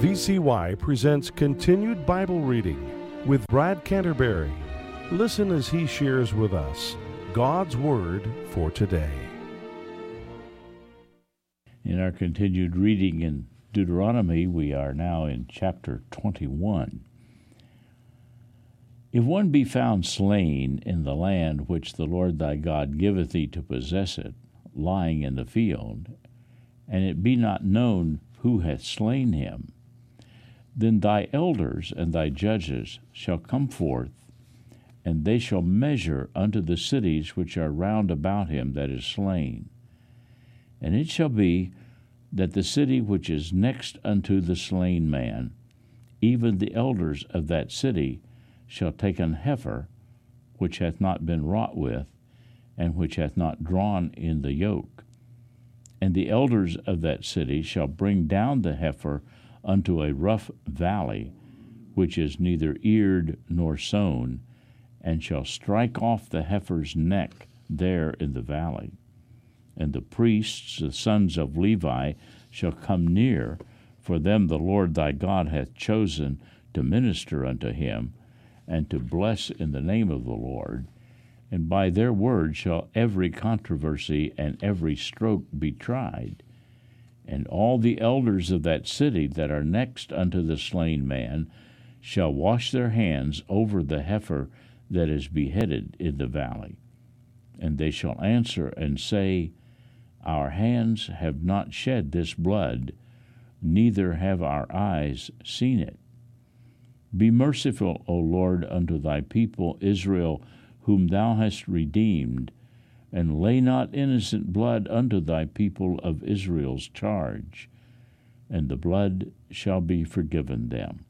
VCY presents Continued Bible Reading with Brad Canterbury. Listen as he shares with us God's Word for today. In our continued reading in Deuteronomy, we are now in chapter 21. If one be found slain in the land which the Lord thy God giveth thee to possess it, lying in the field, and it be not known who hath slain him, then thy elders and thy judges shall come forth, and they shall measure unto the cities which are round about him that is slain. And it shall be that the city which is next unto the slain man, even the elders of that city, shall take an heifer, which hath not been wrought with, and which hath not drawn in the yoke. And the elders of that city shall bring down the heifer unto a rough valley, which is neither eared nor sown, and shall strike off the heifer's neck there in the valley. And the priests, the sons of Levi, shall come near, for them the Lord thy God hath chosen to minister unto him, and to bless in the name of the Lord. And by their word shall every controversy and every stroke be tried. And all the elders of that city that are next unto the slain man shall wash their hands over the heifer that is beheaded in the valley. And they shall answer and say, Our hands have not shed this blood, neither have our eyes seen it. Be merciful, O Lord, unto thy people Israel, whom thou hast redeemed, and lay not innocent blood unto thy people of Israel's charge, and the blood shall be forgiven them.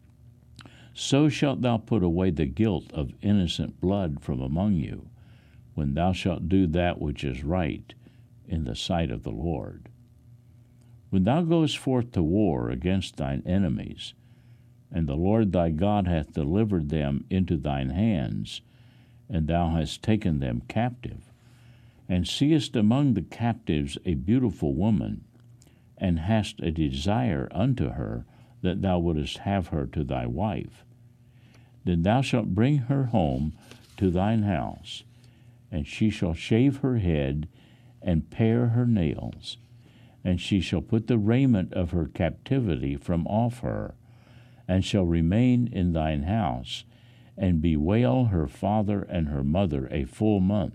So shalt thou put away the guilt of innocent blood from among you, when thou shalt do that which is right in the sight of the Lord. When thou goest forth to war against thine enemies, and the Lord thy God hath delivered them into thine hands, and thou hast taken them captive, and seest among the captives a beautiful woman, and hast a desire unto her, that thou wouldest have her to thy wife, then thou shalt bring her home to thine house, and she shall shave her head, and pare her nails, and she shall put the raiment of her captivity from off her, and shall remain in thine house, and bewail her father and her mother a full month.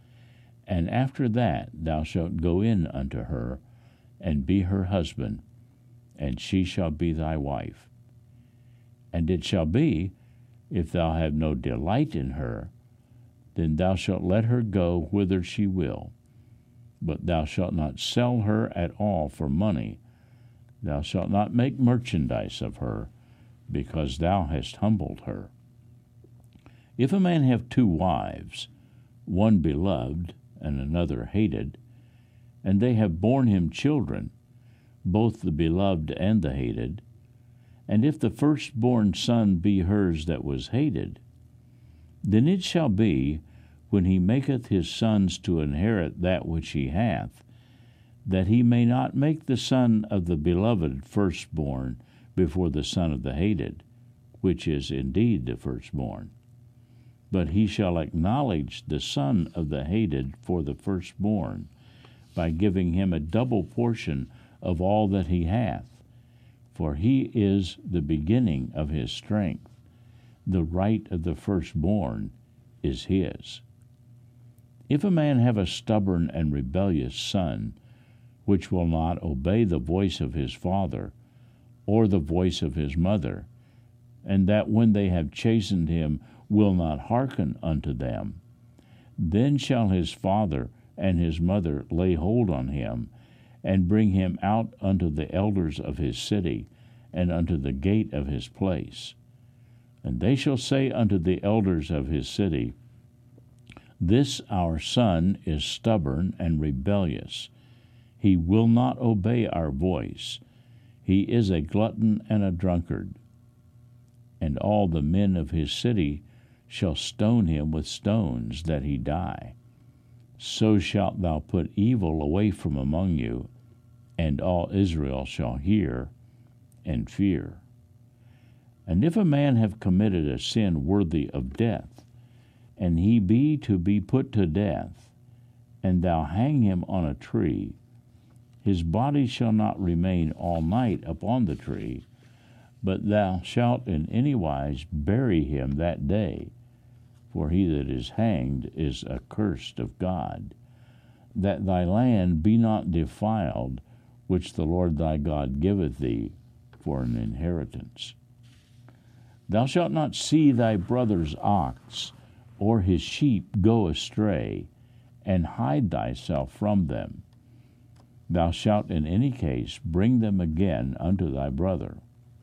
And after that thou shalt go in unto her, and be her husband, and she shall be thy wife. And it shall be, if thou have no delight in her, then thou shalt let her go whither she will. But thou shalt not sell her at all for money. Thou shalt not make merchandise of her, because thou hast humbled her. If a man have two wives, one beloved and another hated, and they have borne him children, both the beloved and the hated, and if the firstborn son be hers that was hated, then it shall be, when he maketh his sons to inherit that which he hath, that he may not make the son of the beloved firstborn before the son of the hated, which is indeed the firstborn. But he shall acknowledge the son of the hated for the firstborn, by giving him a double portion of all that he hath, for he is the beginning of his strength. The right of the firstborn is his. If a man have a stubborn and rebellious son, which will not obey the voice of his father, or the voice of his mother, and that when they have chastened him will not hearken unto them, then shall his father and his mother lay hold on him, and bring him out unto the elders of his city, and unto the gate of his place. And they shall say unto the elders of his city, This our son is stubborn and rebellious. He will not obey our voice. He is a glutton and a drunkard. And all the men of his city shall stone him with stones, that he die. So shalt thou put evil away from among you, and all Israel shall hear, and fear. And if a man have committed a sin worthy of death, and he be to be put to death, and thou hang him on a tree, his body shall not remain all night upon the tree, but thou shalt in any wise bury him that day. For he that is hanged is accursed of God, that thy land be not defiled, which the Lord thy God giveth thee for an inheritance. Thou shalt not see thy brother's ox or his sheep go astray, and hide thyself from them. Thou shalt in any case bring them again unto thy brother.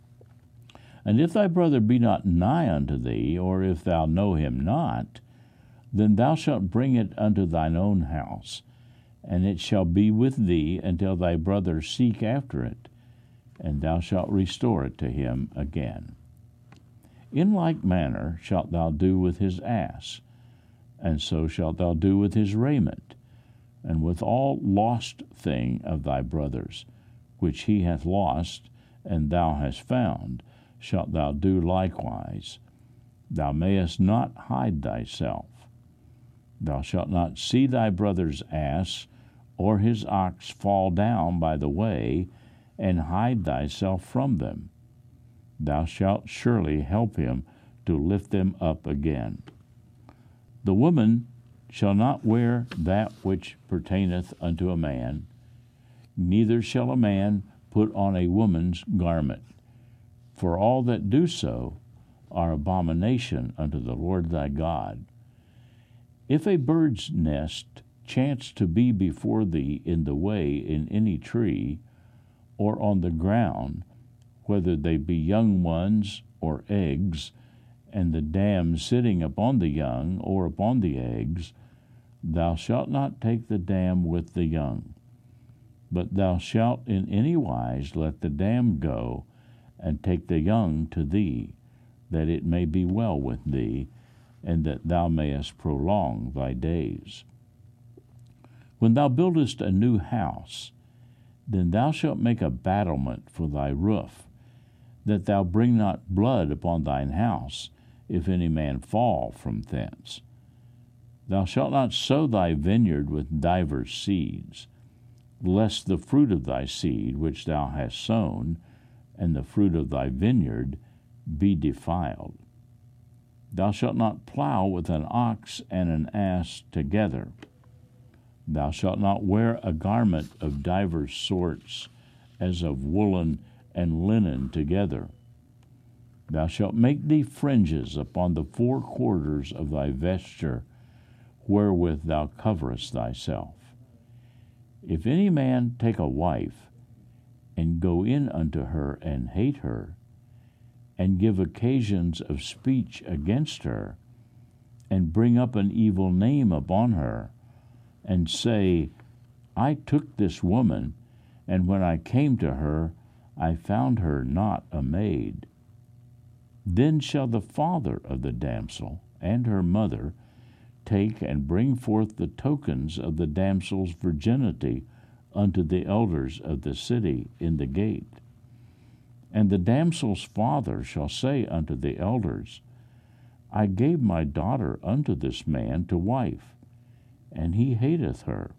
And if thy brother be not nigh unto thee, or if thou know him not, then thou shalt bring it unto thine own house, and it shall be with thee until thy brother seek after it, and thou shalt restore it to him again. In like manner shalt thou do with his ass, and so shalt thou do with his raiment, and with all lost thing of thy brother's, which he hath lost, and thou hast found, shalt thou do likewise. Thou mayest not hide thyself. Thou shalt not see thy brother's ass or his ox fall down by the way, and hide thyself from them. Thou shalt surely help him to lift them up again. The woman shall not wear that which pertaineth unto a man, neither shall a man put on a woman's garment. For all that do so are abomination unto the Lord thy God. If a bird's nest chance to be before thee in the way in any tree, or on the ground, whether they be young ones or eggs, and the dam sitting upon the young or upon the eggs, thou shalt not take the dam with the young, but thou shalt in any wise let the dam go, and take the young to thee, that it may be well with thee, and that thou mayest prolong thy days. When thou buildest a new house, then thou shalt make a battlement for thy roof, that thou bring not blood upon thine house, if any man fall from thence. Thou shalt not sow thy vineyard with divers seeds, lest the fruit of thy seed which thou hast sown, and the fruit of thy vineyard, be defiled. Thou shalt not plow with an ox and an ass together. Thou shalt not wear a garment of divers sorts, as of woolen and linen together. Thou shalt make thee fringes upon the four quarters of thy vesture, wherewith thou coverest thyself. If any man take a wife, and go in unto her and hate her, and give occasions of speech against her, and bring up an evil name upon her, and say, I took this woman, and when I came to her, I found her not a maid. Then shall the father of the damsel and her mother take and bring forth the tokens of the damsel's virginity unto the elders of the city in the gate. And the damsel's father shall say unto the elders, I gave my daughter unto this man to wife, and he hateth her.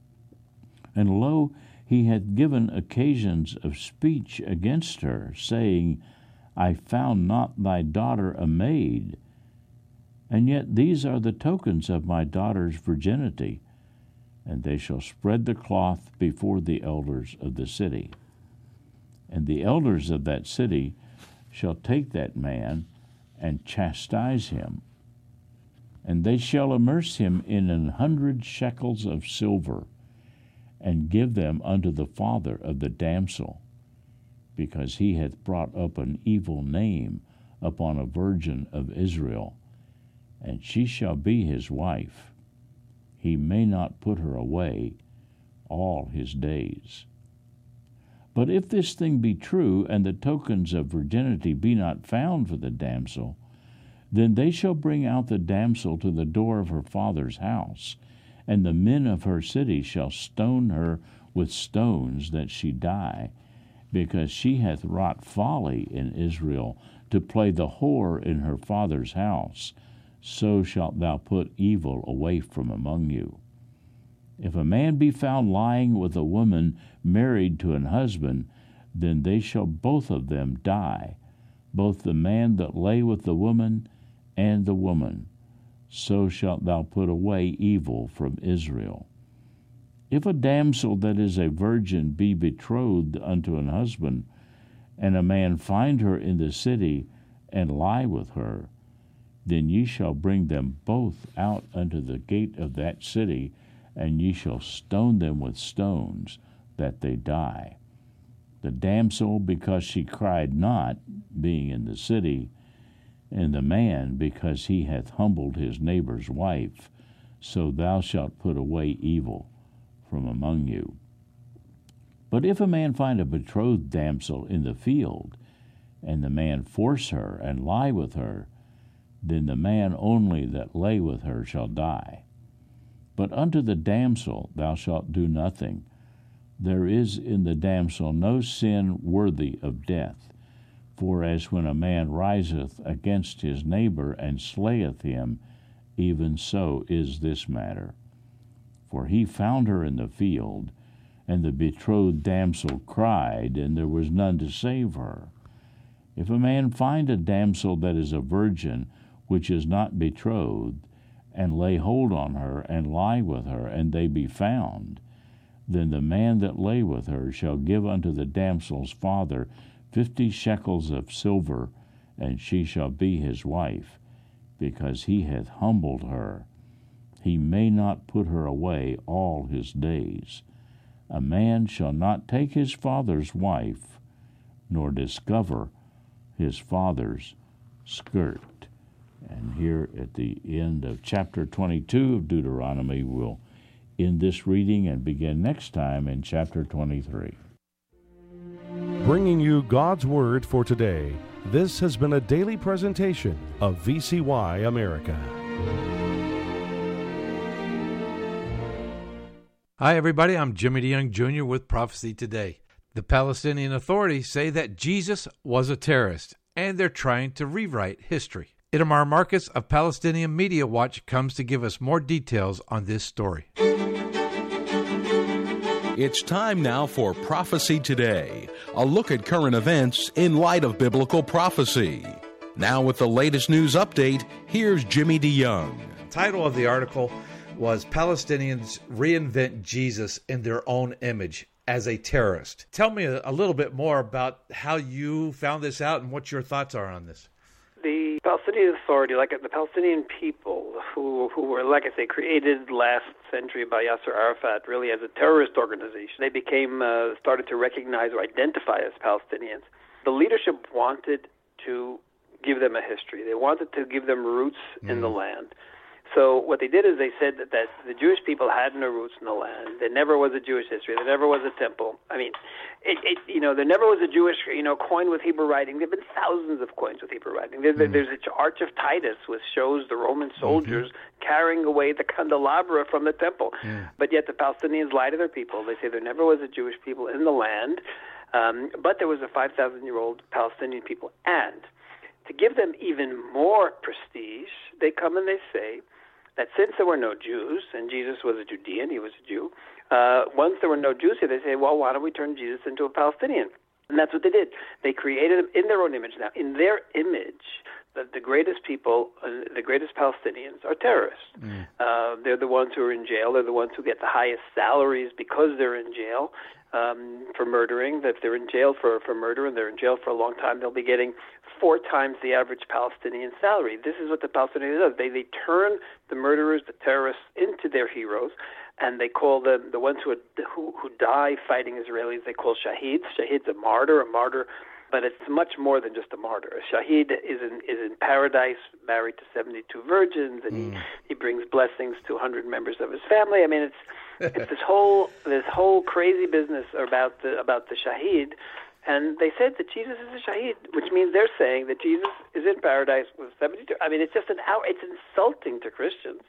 And lo, he hath given occasions of speech against her, saying, I found not thy daughter a maid. And yet these are the tokens of my daughter's virginity, and they shall spread the cloth before the elders of the city. And the elders of that city shall take that man and chastise him, and they shall immerse him in 100 shekels of silver, and give them unto the father of the damsel, because he hath brought up an evil name upon a virgin of Israel, and she shall be his wife. He may not put her away all his days. But if this thing be true, and the tokens of virginity be not found for the damsel, then they shall bring out the damsel to the door of her father's house, and the men of her city shall stone her with stones that she die, because she hath wrought folly in Israel, to play the whore in her father's house, so shalt thou put evil away from among you. If a man be found lying with a woman married to an husband, then they shall both of them die, both the man that lay with the woman and the woman. So shalt thou put away evil from Israel. If a damsel that is a virgin be betrothed unto an husband, and a man find her in the city, and lie with her, then ye shall bring them both out unto the gate of that city, and ye shall stone them with stones, that they die. The damsel, because she cried not, being in the city, and the man, because he hath humbled his neighbor's wife, so thou shalt put away evil from among you. But if a man find a betrothed damsel in the field, and the man force her and lie with her, then the man only that lay with her shall die. But unto the damsel thou shalt do nothing. There is in the damsel no sin worthy of death. For as when a man riseth against his neighbor and slayeth him, even so is this matter. For he found her in the field, and the betrothed damsel cried, and there was none to save her. If a man find a damsel that is a virgin, which is not betrothed, and lay hold on her, and lie with her, and they be found, then the man that lay with her shall give unto the damsel's father 50 shekels of silver, and she shall be his wife, because he hath humbled her. He may not put her away all his days. A man shall not take his father's wife, nor discover his father's skirt. And here at the end of chapter 22 of Deuteronomy, we'll end this reading and begin next time in chapter 23. Bringing you God's Word for today, this has been a daily presentation of VCY America. Hi, everybody. I'm Jimmy DeYoung Jr. with Prophecy Today. The Palestinian Authority say that Jesus was a terrorist, and they're trying to rewrite history. Itamar Marcus of Palestinian Media Watch comes to give us more details on this story. It's time now for Prophecy Today, a look at current events in light of biblical prophecy. Now with the latest news update, here's Jimmy DeYoung. The title of the article was Palestinians Reinvent Jesus in Their Own Image as a Terrorist. Tell me a little bit more about how you found this out and what your thoughts are on this. The Palestinian Authority, like the Palestinian people who were, like I say, created last century by Yasser Arafat really as a terrorist organization, they started to recognize or identify as Palestinians. The leadership wanted to give them a history. They wanted to give them roots in the land. So what they did is they said that the Jewish people had no roots in the land. There never was a Jewish history. There never was a temple. I mean, there never was a Jewish, coin with Hebrew writing. There have been thousands of coins with Hebrew writing. There's an Arch of Titus, which shows the Roman soldiers carrying away the candelabra from the temple. But yet the Palestinians lie to their people. They say there never was a Jewish people in the land, but there was a 5,000-year-old Palestinian people. And to give them even more prestige, they come and they say that since there were no Jews, and Jesus was a Judean, he was a Jew, once there were no Jews here, they say, well, why don't we turn Jesus into a Palestinian? And that's what they did. They created him in their own image. Now, in their image, the greatest people, the greatest Palestinians are terrorists. They're the ones who are in jail. They're the ones who get the highest salaries because they're in jail for murdering. If they're in jail for murder and they're in jail for a long time, they'll be getting 4 times the average Palestinian salary. This is what the Palestinians do. They turn the murderers, the terrorists, into their heroes, and they call them the ones who die fighting Israelis. They call shaheeds. Shaheed's a martyr, but it's much more than just a martyr. A shaheed is in paradise, married to 72 virgins, and he brings blessings to 100 members of his family. I mean, it's this whole crazy business about the shaheed. And they said that Jesus is a shaheed, which means they're saying that Jesus is in paradise with 72. I mean, it's just it's insulting to Christians.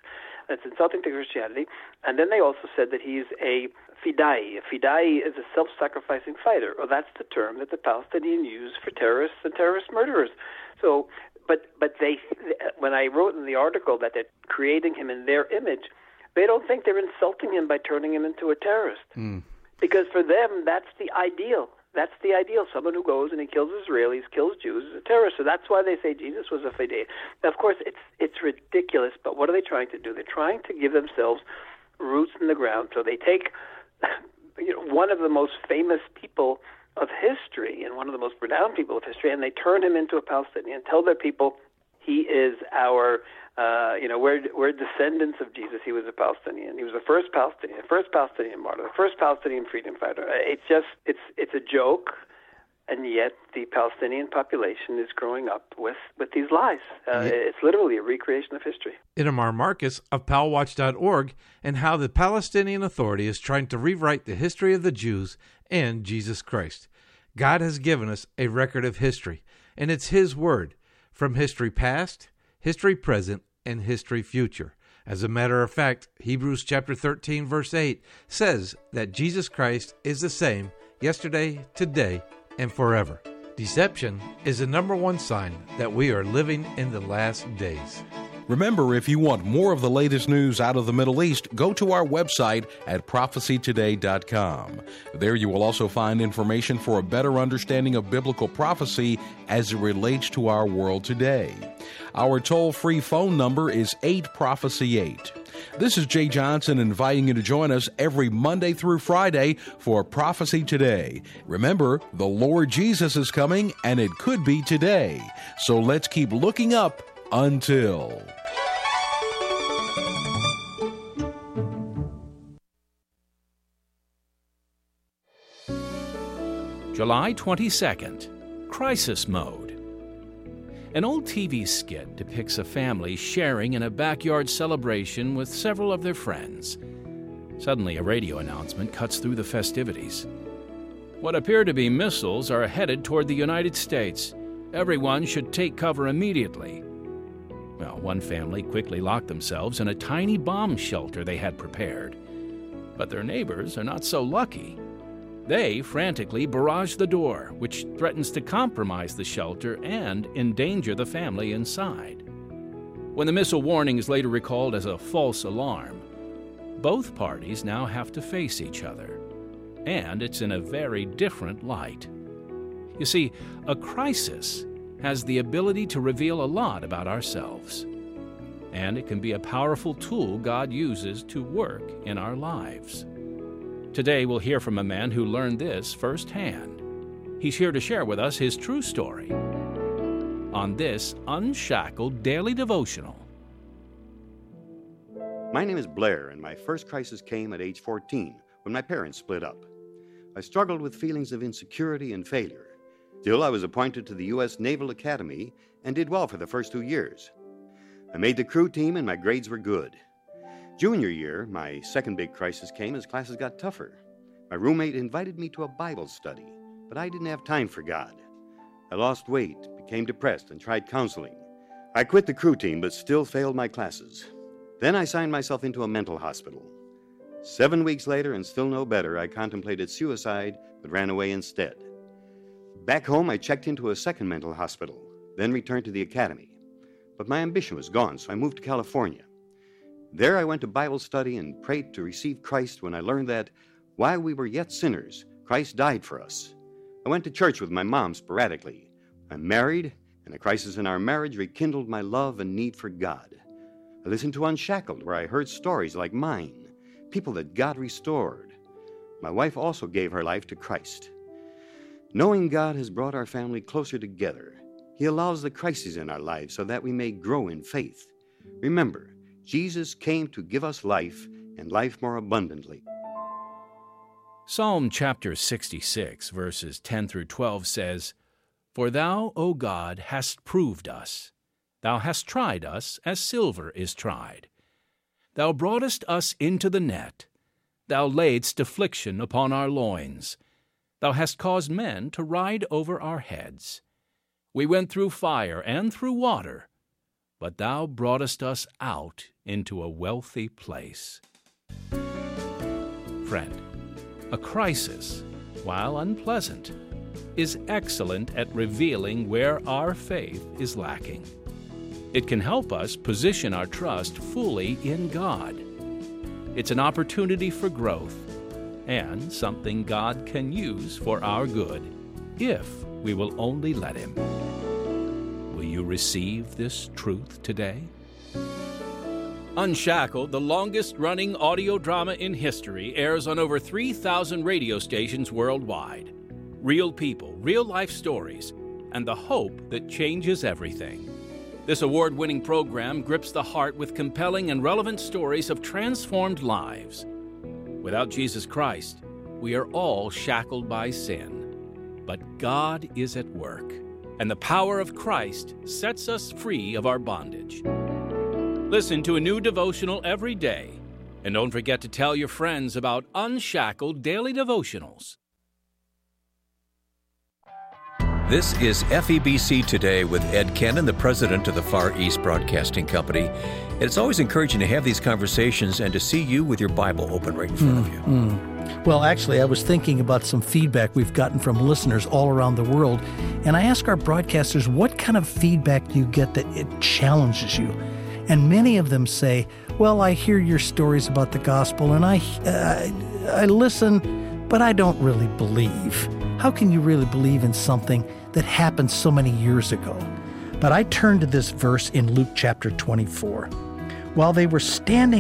That's insulting to Christianity. And then they also said that he's a fidai. A fidai is a self-sacrificing fighter. Well, that's the term that the Palestinians use for terrorists and terrorist murderers. So, but they, when I wrote in the article that they're creating him in their image, they don't think they're insulting him by turning him into a terrorist. Because for them, that's the ideal. That's the ideal. Someone who goes and he kills Israelis, kills Jews, is a terrorist. So that's why they say Jesus was a fidei. Now, of course, it's ridiculous, but what are they trying to do? They're trying to give themselves roots in the ground. So they take one of the most famous people of history and one of the most renowned people of history, and they turn him into a Palestinian, tell their people he is our, we're descendants of Jesus. He was a Palestinian. He was the first Palestinian martyr, the first Palestinian freedom fighter. It's a joke, and yet the Palestinian population is growing up with these lies. It's literally a recreation of history. Itamar Marcus of PalWatch.org, and how the Palestinian Authority is trying to rewrite the history of the Jews and Jesus Christ. God has given us a record of history, and it's His Word, from history past, history present, and history future. As a matter of fact, Hebrews chapter 13, verse 8 says that Jesus Christ is the same yesterday, today, and forever. Deception is the number one sign that we are living in the last days. Remember, if you want more of the latest news out of the Middle East, go to our website at prophecytoday.com. There you will also find information for a better understanding of biblical prophecy as it relates to our world today. Our toll-free phone number is 8-PROPHECY-8. This is Jay Johnson inviting you to join us every Monday through Friday for Prophecy Today. Remember, the Lord Jesus is coming, and it could be today. So let's keep looking up until... July 22nd, Crisis Mode. An old TV skit depicts a family sharing in a backyard celebration with several of their friends. Suddenly, a radio announcement cuts through the festivities. What appear to be missiles are headed toward the United States. Everyone should take cover immediately. Well, one family quickly locked themselves in a tiny bomb shelter they had prepared. But their neighbors are not so lucky. They frantically barrage the door, which threatens to compromise the shelter and endanger the family inside. When the missile warning is later recalled as a false alarm, both parties now have to face each other. And it's in a very different light. You see, a crisis has the ability to reveal a lot about ourselves. And it can be a powerful tool God uses to work in our lives. Today, we'll hear from a man who learned this firsthand. He's here to share with us his true story on this Unshackled Daily Devotional. My name is Blair, and my first crisis came at age 14 when my parents split up. I struggled with feelings of insecurity and failure. Still, I was appointed to the U.S. Naval Academy and did well for the first 2 years. I made the crew team, and my grades were good. Junior year, my second big crisis came as classes got tougher. My roommate invited me to a Bible study, but I didn't have time for God. I lost weight, became depressed, and tried counseling. I quit the crew team, but still failed my classes. Then I signed myself into a mental hospital. 7 weeks later, and still no better, I contemplated suicide, but ran away instead. Back home, I checked into a second mental hospital, then returned to the academy. But my ambition was gone, so I moved to California. There I went to Bible study and prayed to receive Christ when I learned that, while we were yet sinners, Christ died for us. I went to church with my mom sporadically. I'm married, and a crisis in our marriage rekindled my love and need for God. I listened to Unshackled, where I heard stories like mine, people that God restored. My wife also gave her life to Christ. Knowing God has brought our family closer together, He allows the crises in our lives so that we may grow in faith. Remember, Jesus came to give us life, and life more abundantly. Psalm chapter 66, verses 10 through 12 says, For thou, O God, hast proved us. Thou hast tried us as silver is tried. Thou broughtest us into the net. Thou laidst affliction upon our loins. Thou hast caused men to ride over our heads. We went through fire and through water, but thou broughtest us out into a wealthy place. Friend, a crisis, while unpleasant, is excellent at revealing where our faith is lacking. It can help us position our trust fully in God. It's an opportunity for growth and something God can use for our good if we will only let Him. Will you receive this truth today? Unshackled, the longest-running audio drama in history, airs on over 3,000 radio stations worldwide. Real people, real-life stories, and the hope that changes everything. This award-winning program grips the heart with compelling and relevant stories of transformed lives. Without Jesus Christ, we are all shackled by sin. But God is at work, and the power of Christ sets us free of our bondage. Listen to a new devotional every day, and don't forget to tell your friends about Unshackled Daily Devotionals. This is FEBC Today with Ed Cannon, the president of the Far East Broadcasting Company. It's always encouraging to have these conversations and to see you with your Bible open right in front of you. Well, actually, I was thinking about some feedback we've gotten from listeners all around the world, and I ask our broadcasters what kind of feedback do you get that it challenges you? And many of them say, well, I hear your stories about the gospel, and I listen, but I don't really believe. How can you really believe in something that happened so many years ago? But I turn to this verse in Luke chapter 24. While they were standing